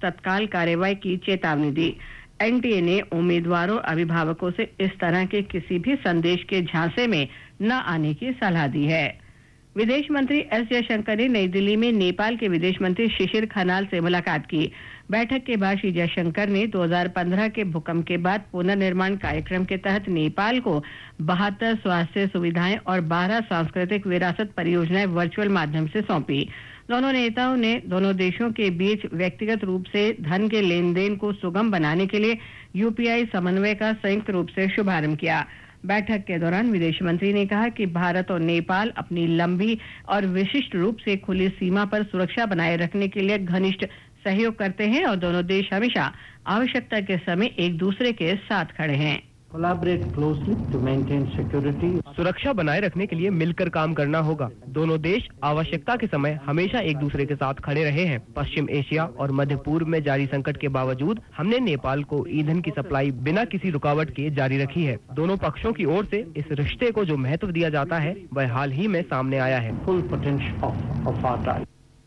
तत्काल कार्रवाई की चेतावनी दी। एनटीए ने उम्मीदवारों अभिभावकों से इस तरह के किसी भी संदेश के झांसे में न आने की सलाह दी है। विदेश मंत्री एस जयशंकर ने नई दिल्ली में नेपाल के विदेश मंत्री शिशिर खनाल से मुलाकात की। बैठक के बाद श्री जयशंकर ने 2015 के भूकंप के बाद पुनर्निर्माण कार्यक्रम के तहत नेपाल को 72 स्वास्थ्य सुविधाएं और 12 सांस्कृतिक विरासत परियोजनाएं वर्चुअल माध्यम से सौंपी। दोनों नेताओं ने दोनों देशों के बीच व्यक्तिगत रूप से धन के लेन देन को सुगम बनाने के लिए यूपीआई समन्वय का संयुक्त रूप से शुभारंभ किया। बैठक के दौरान विदेश मंत्री ने कहा कि भारत और नेपाल अपनी लंबी और विशिष्ट रूप से खुली सीमा पर सुरक्षा बनाए रखने के लिए घनिष्ठ सहयोग करते हैं और दोनों देश हमेशा आवश्यकता के समय एक दूसरे के साथ खड़े हैं। Collaborate closely to maintain security. सुरक्षा बनाए रखने के लिए मिलकर काम करना होगा। दोनों देश आवश्यकता के समय हमेशा एक दूसरे के साथ खड़े रहे हैं। पश्चिम एशिया और मध्य पूर्व में जारी संकट के बावजूद हमने नेपाल को ईंधन की सप्लाई बिना किसी रुकावट के जारी रखी है। दोनों पक्षों की ओर से इस रिश्ते को जो महत्व दिया जाता है वह हाल ही में सामने आया है। Full potential of our ties.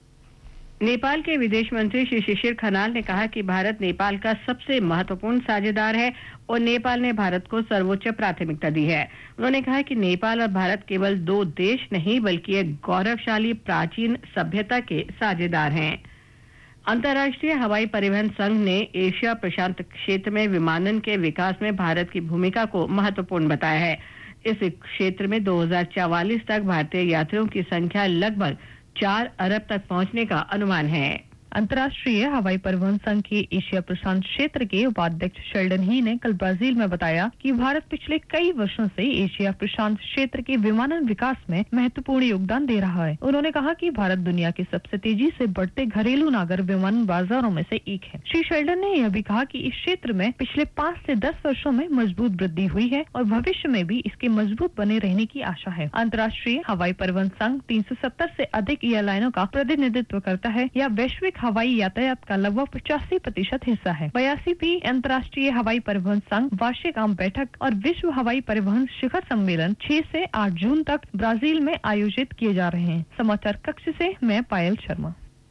Nepal के विदेश मंत्री श्री शिशिर खनाल ने कहा कि भारत नेपाल का सबसे महत्वपूर्ण साझेदार है और नेपाल ने भारत को सर्वोच्च प्राथमिकता दी है। उन्होंने कहा कि नेपाल और भारत केवल दो देश नहीं बल्कि एक गौरवशाली प्राचीन सभ्यता के साझेदार हैं। अंतर्राष्ट्रीय हवाई परिवहन संघ ने एशिया प्रशांत क्षेत्र में विमानन के विकास में भारत की भूमिका को महत्वपूर्ण बताया है। इस क्षेत्र में 2044 तक भारतीय यात्रियों की संख्या लगभग 4 अरब तक पहुंचने का अनुमान है। अंतर्राष्ट्रीय हवाई परिवहन संघ के एशिया प्रशांत क्षेत्र के उपाध्यक्ष शेल्डन ही ने कल ब्राजील में बताया कि भारत पिछले कई वर्षों से एशिया प्रशांत क्षेत्र के विमानन विकास में महत्वपूर्ण योगदान दे रहा है। उन्होंने कहा कि भारत दुनिया के सबसे तेजी से बढ़ते घरेलू नागर विमान बाजारों में से एक है। श्री शेल्डन ने यह भी कहा कि इस क्षेत्र में पिछले 5 से 10 वर्षों में मजबूत वृद्धि हुई है और भविष्य में भी इसके मजबूत बने रहने की आशा है। अंतर्राष्ट्रीय हवाई परिवहन संघ 370 से अधिक एयरलाइनों का प्रतिनिधित्व करता है या वैश्विक हवाई यातायात का लगभग 85% हिस्सा है। 82वीं अंतर्राष्ट्रीय हवाई परिवहन संघ वार्षिक आम बैठक और विश्व हवाई परिवहन शिखर सम्मेलन 6 से 8 जून तक ब्राजील में आयोजित किए जा रहे हैं। समाचार कक्ष से मैं पायल शर्मा।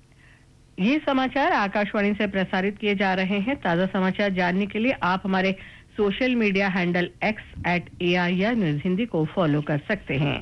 ये समाचार आकाशवाणी से प्रसारित किए जा रहे हैं। ताजा समाचार जानने के लिए आप हमारे social media handle x@AIR news Hindi को फॉलो कर सकते हैं।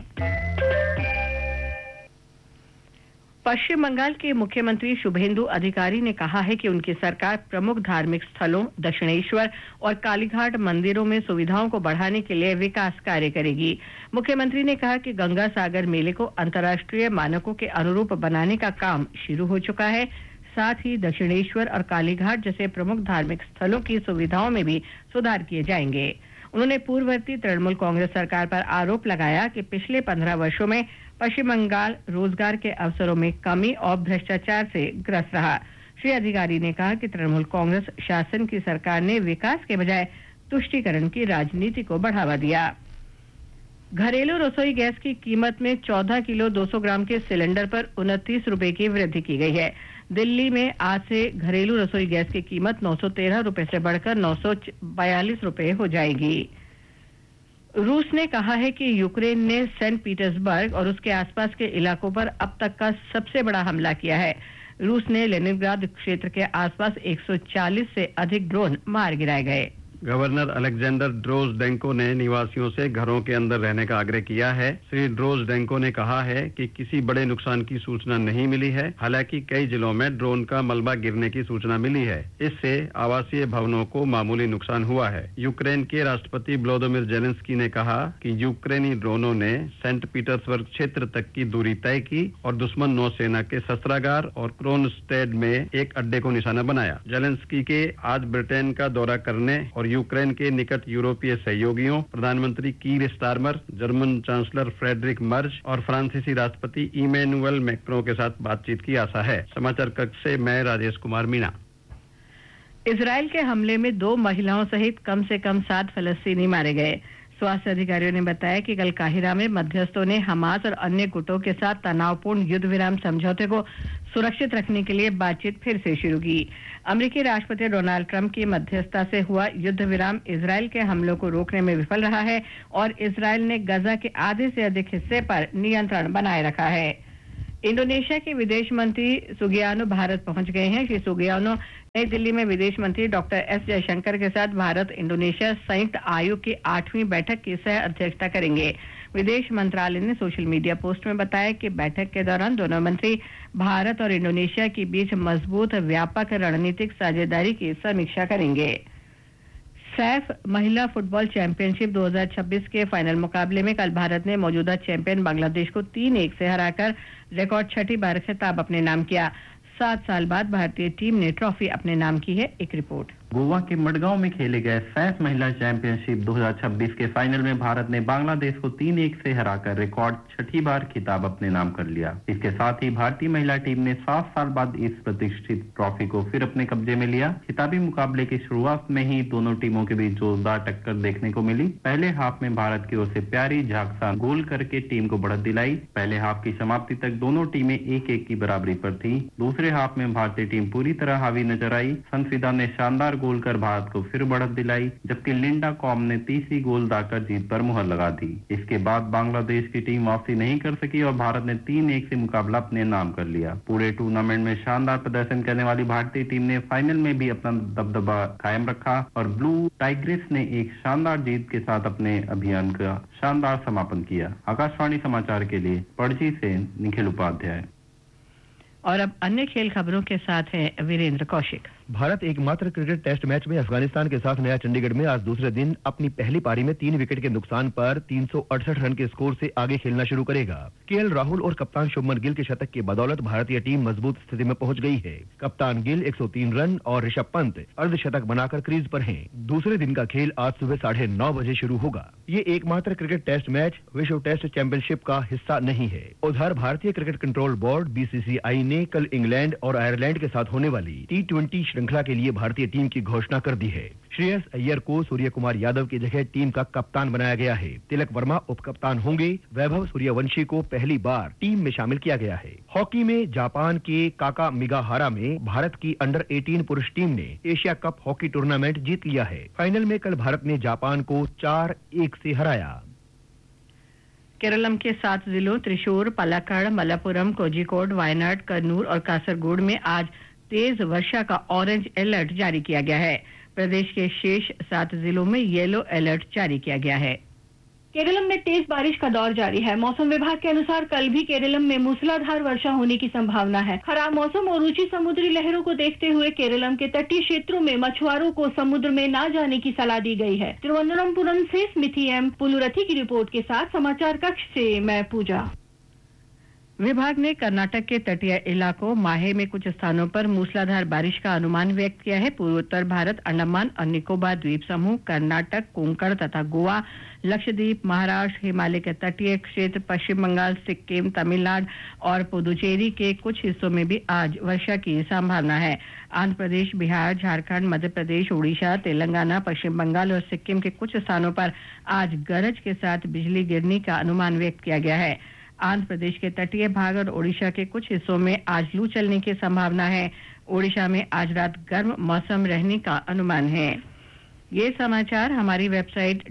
पश्चिम बंगाल के मुख्यमंत्री शुभेंदु अधिकारी ने कहा है कि उनकी सरकार प्रमुख धार्मिक स्थलों दक्षिणेश्वर और कालीघाट मंदिरों में सुविधाओं को बढ़ाने के लिए विकास कार्य करेगी। मुख्यमंत्री ने कहा कि गंगा सागर मेले को अंतर्राष्ट्रीय मानकों के अनुरूप बनाने का काम शुरू हो चुका है। साथ ही दक्षिणेश्वर और कालीघाट जैसे प्रमुख धार्मिक स्थलों की सुविधाओं में भी सुधार किए जाएंगे। उन्होंने पूर्ववर्ती तृणमूल कांग्रेस सरकार पर आरोप लगाया कि पिछले 15 वर्षों में पश्चिम बंगाल रोजगार के अवसरों में कमी और भ्रष्टाचार से ग्रस्त रहा। श्री अधिकारी ने कहा कि तृणमूल कांग्रेस शासन की सरकार ने विकास के बजाय तुष्टीकरण की राजनीति को बढ़ावा दिया। घरेलू रसोई गैस की कीमत में 14 किलो 200 ग्राम के सिलेंडर पर 29 रुपए की वृद्धि की गई है। दिल्ली में आज से घरेलू रसोई गैस की कीमत 913 रुपए से बढ़कर 942 रुपए हो जाएगी। रूस ने कहा है कि यूक्रेन ने सेंट पीटर्सबर्ग और उसके आसपास के इलाकों पर अब तक का सबसे बड़ा हमला किया है। रूस ने लेनिनग्राद क्षेत्र के आसपास 140 से अधिक ड्रोन मार गिराए गए। गवर्नर अलेक्जेंडर ड्रोजडेंको ने निवासियों से घरों के अंदर रहने का आग्रह किया है। श्री ड्रोजडेंको ने कहा है कि किसी बड़े नुकसान की सूचना नहीं मिली है। हालांकि कई जिलों में ड्रोन का मलबा गिरने की सूचना मिली है। इससे आवासीय भवनों को मामूली नुकसान हुआ है। यूक्रेन के राष्ट्रपति व्लोदिमीर जेलेंस्की ने कहा कि यूक्रेनी ड्रोनों ने सेंट पीटर्सबर्ग क्षेत्र तक की दूरी तय की और दुश्मन नौसेना के शस्त्रागार और क्रोनस्टेड में एक अड्डे को निशाना बनाया। जेलेंस्की के आज ब्रिटेन का दौरा करने और यूक्रेन के निकट यूरोपीय सहयोगियों प्रधानमंत्री कीर Starmer, German chancellor Friedrich Merz और फ्रांसीसी राष्ट्रपति इमैनुअल मैक्रों के साथ बातचीत की आशा है। समाचार कक्ष से मैं राजेश कुमार मीणा। इजराइल के हमले में 2 महिलाओं सहित कम से कम 7 फलस्तीनी मारे गए। स्वास्थ्य अधिकारियों ने बताया कि कल काहिरा में मध्यस्थों ने हमास और अन्य गुटों के साथ तनावपूर्ण युद्ध विराम समझौते को सुरक्षित रखने के लिए बातचीत फिर से शुरू की। अमेरिकी राष्ट्रपति डोनाल्ड ट्रंप की मध्यस्थता से हुआ युद्ध विराम इजराइल के हमलों को रोकने में विफल रहा है और इजराइल ने गजा के आधे से अधिक हिस्से पर नियंत्रण बनाए रखा है। इंडोनेशिया के विदेश मंत्री सुगियानो भारत पहुंच गए हैं। श्री सुगियानो नई दिल्ली में विदेश मंत्री डॉक्टर एस जयशंकर के साथ भारत इंडोनेशिया संयुक्त आयोग की 8वीं बैठक की सह अध्यक्षता करेंगे। विदेश मंत्रालय ने सोशल मीडिया पोस्ट में बताया कि बैठक के दौरान दोनों मंत्री भारत और इंडोनेशिया के बीच मजबूत व्यापक रणनीतिक साझेदारी की समीक्षा करेंगे। सैफ महिला फुटबॉल चैंपियनशिप 2026 के फाइनल मुकाबले में कल भारत ने मौजूदा चैंपियन बांग्लादेश को 3-1 से हराकर रिकॉर्ड 6ठी बार खिताब अपने नाम किया। 7 साल बाद भारतीय टीम ने ट्रॉफी अपने नाम की है। एक रिपोर्ट। गोवा के मडगांव में खेले गए सैफ महिला चैंपियनशिप 2026 के फाइनल में भारत ने बांग्लादेश को 3-1 से हराकर रिकॉर्ड 6ठी बार खिताब अपने नाम कर लिया। इसके साथ ही भारतीय महिला टीम ने 7 साल बाद इस प्रतिष्ठित ट्रॉफी को फिर अपने कब्जे में लिया। खिताबी मुकाबले की शुरुआत में ही दोनों टीमों के बीच जोरदार टक्कर देखने को मिली। पहले हाफ में भारत की ओर से प्यारी झाकसा गोल करके टीम को बढ़त दिलाई। पहले हाफ की समाप्ति तक दोनों टीमें 1-1 की बराबरी पर थी। दूसरे हाफ में भारतीय टीम पूरी तरह हावी नजर आई। संफिदा ने शानदार गोल कर भारत को फिर बढ़त दिलाई, जबकि लिंडा कॉम ने तीसरी गोल दाकर जीत पर मुहर लगा दी। इसके बाद बांग्लादेश की टीम वापसी नहीं कर सकी और भारत ने 3-1 से मुकाबला अपने नाम कर लिया। पूरे टूर्नामेंट में शानदार प्रदर्शन करने वाली भारतीय टीम ने फाइनल में भी अपना दबदबा कायम रखा और ब्लू टाइग्रेस ने एक शानदार जीत के साथ अपने अभियान का शानदार समापन किया। आकाशवाणी समाचार के लिए पणजी से निखिल उपाध्याय। और अब अन्य खेल खबरों के साथ हैं वीरेंद्र कौशिक। भारत एकमात्र क्रिकेट टेस्ट मैच में अफगानिस्तान के साथ नया चंडीगढ़ में आज दूसरे दिन अपनी पहली पारी में 3 विकेट के नुकसान पर 368 रन के स्कोर से आगे खेलना शुरू करेगा। केएल राहुल और कप्तान शुभमन गिल के शतक की बदौलत भारतीय टीम मजबूत स्थिति में पहुंच गई है। कप्तान गिल 103 रन और ऋषभ पंत अर्धशतक बनाकर क्रीज पर हैं। दूसरे दिन का खेल आज सुबह 9:30 बजे शुरू होगा। ये एकमात्र क्रिकेट टेस्ट मैच विश्व टेस्ट चैंपियनशिप का हिस्सा नहीं है। उधर भारतीय क्रिकेट कंट्रोल बोर्ड BCCI ने कल इंग्लैंड और आयरलैंड के साथ होने वाली T20 श्रृंखला के लिए भारतीय टीम की घोषणा कर दी है। श्रेयस अय्यर को सूर्य कुमार यादव की जगह टीम का कप्तान बनाया गया है। तिलक वर्मा उपकप्तान होंगे। वैभव सूर्यवंशी को पहली बार टीम में शामिल किया गया है। हॉकी में जापान के काकामिगाहारा में भारत की अंडर 18 पुरुष टीम ने एशिया कप हॉकी टूर्नामेंट जीत लिया है। फाइनल में कल भारत ने जापान को 4-1 से हराया। केरलम के 7 जिलों त्रिशूर, पलाक्कड़, मलप्पुरम, कोझिकोड, वायनाड, कन्नूर और कासरगोड में आज तेज वर्षा का ऑरेंज अलर्ट जारी किया गया है। प्रदेश के शेष 7 जिलों में येलो अलर्ट जारी किया गया है। केरलम में तेज बारिश का दौर जारी है। मौसम विभाग के अनुसार कल भी केरलम में मूसलाधार वर्षा होने की संभावना है। खराब मौसम और ऊंची समुद्री लहरों को देखते हुए केरलम के तटीय क्षेत्रों में मछुआरों को समुद्र में न जाने की सलाह दी गई है। तिरुवनंतपुरम से स्मिथी एम पुलुरथी की रिपोर्ट के साथ समाचार कक्ष से मैं पूजा। विभाग ने कर्नाटक के तटीय इलाकों माहे में कुछ स्थानों पर मूसलाधार बारिश का अनुमान व्यक्त किया है। पूर्वोत्तर भारत, अंडमान और निकोबार द्वीप समूह, कर्नाटक, कोंकण तथा गोवा, लक्षद्वीप, महाराष्ट्र, हिमालय के तटीय क्षेत्र, पश्चिम बंगाल, सिक्किम, तमिलनाडु और पुदुचेरी के कुछ हिस्सों में भी आज वर्षा की संभावना है। आंध्र प्रदेश, बिहार, झारखंड, मध्य प्रदेश, उड़ीसा, तेलंगाना, पश्चिम बंगाल और सिक्किम के कुछ स्थानों पर आज गरज के साथ बिजली गिरने का अनुमान व्यक्त किया गया है। आंध्र प्रदेश के तटीय भाग और ओडिशा के कुछ हिस्सों में आज लू चलने की संभावना है। ओडिशा में आज रात गर्म मौसम रहने का अनुमान है। ये समाचार हमारी वेबसाइट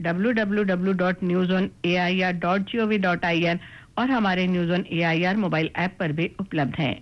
www.newsonair.gov.in और हमारे news on AIR mobile app पर भी उपलब्ध हैं।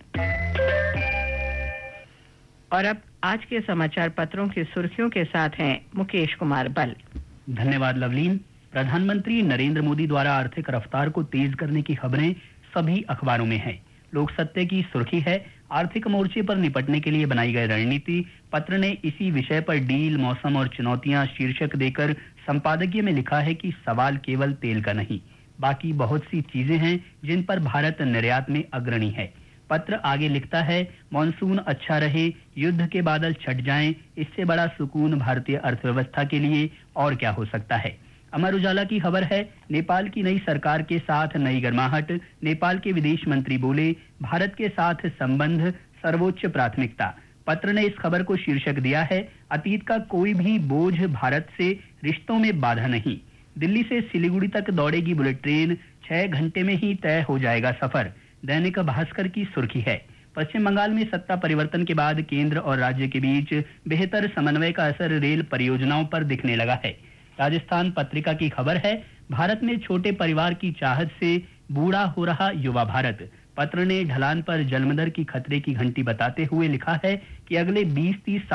और अब आज के समाचार पत्रों की सुर्खियों के साथ हैं मुकेश कुमार बल। धन्यवाद लवलीन। प्रधानमंत्री नरेंद्र मोदी द्वारा आर्थिक रफ्तार को तेज करने की खबरें सभी अखबारों में हैं। लोक सत्य की सुर्खी है, आर्थिक मोर्चे पर निपटने के लिए बनाई गई रणनीति। पत्र ने इसी विषय पर डील, मौसम और चुनौतियां शीर्षक देकर संपादकीय में लिखा है कि सवाल केवल तेल का नहीं, बाकी बहुत सी चीजें हैं जिन पर भारत निर्यात में अग्रणी है। पत्र आगे लिखता है, मॉनसून अच्छा रहे, युद्ध के बादल छट जाएं, इससे बड़ा सुकून भारतीय अर्थव्यवस्था के लिए और क्या हो सकता है। अमर उजाला की खबर है, नेपाल की नई सरकार के साथ नई गर्माहट। नेपाल के विदेश मंत्री बोले, भारत के साथ संबंध सर्वोच्च प्राथमिकता। पत्र ने इस खबर को शीर्षक दिया है, अतीत का कोई भी बोझ भारत से रिश्तों में बाधा नहीं। दिल्ली से सिलीगुड़ी तक दौड़ेगी बुलेट ट्रेन, 6 घंटे में ही तय हो जाएगा सफर। दैनिक भास्कर की सुर्खी है, पश्चिम बंगाल में सत्ता परिवर्तन के बाद केंद्र और राज्य के बीच बेहतर समन्वय का असर रेल परियोजनाओं पर दिखने लगा है। राजस्थान पत्रिका की खबर है, भारत में छोटे परिवार की चाहत से बूढ़ा हो रहा युवा भारत। पत्र ने ढलान पर जन्मदर की खतरे की घंटी बताते हुए लिखा है कि अगले 20-30